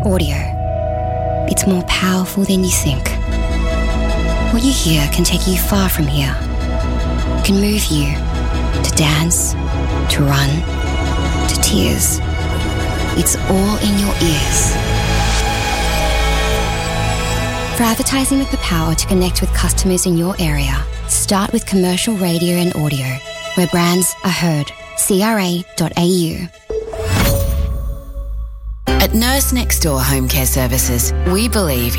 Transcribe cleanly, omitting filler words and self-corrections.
audio. It's more powerful than you think. What you hear can take you far from here. It can move you to dance, to run, to tears. It's all in your ears. For advertising with the power to connect with customers in your area, start with commercial radio and audio, where brands are heard. CRA.au. At Nurse Next Door Home Care Services, we believe